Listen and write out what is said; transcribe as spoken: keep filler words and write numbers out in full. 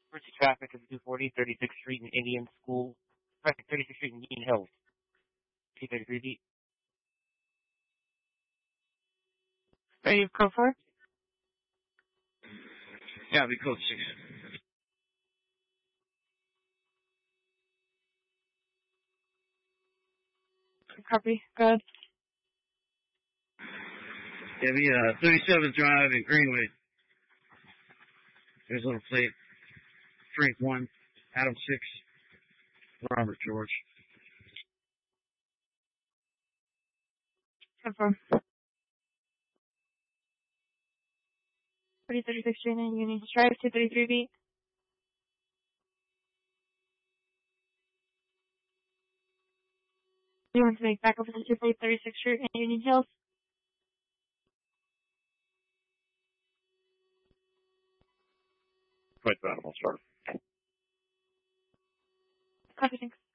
Emergency traffic is two forty, thirty-sixth Street in Indian School. thirty-sixth Street in Indian Hills. two thirty-three beat. Ready to go for? Yeah, we code six. Copy. Good. Yeah, we, uh, thirty-seventh Drive in Greenway. There's a little plate. Frank one, Adam six, Robert George. Confirm. forty thirty-sixth Street in Union Drive, two thirty-three beat. You want to make back over to two forty thirty-sixth Street in Union Hills? Quite that, I'll start. Copy, thanks.